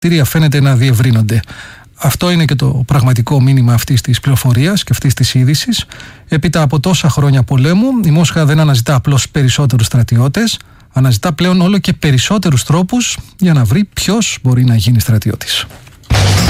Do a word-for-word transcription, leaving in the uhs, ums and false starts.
κτίρια φαίνεται να διευρύνονται. Αυτό είναι και το πραγματικό μήνυμα αυτής της πληροφορίας και αυτής της είδησης. Έπειτα από τόσα χρόνια πολέμου, η Μόσχα δεν αναζητά απλώς περισσότερους στρατιώτες, αναζητά πλέον όλο και περισσότερους τρόπους για να βρει ποιος μπορεί να γίνει στρατιώτης.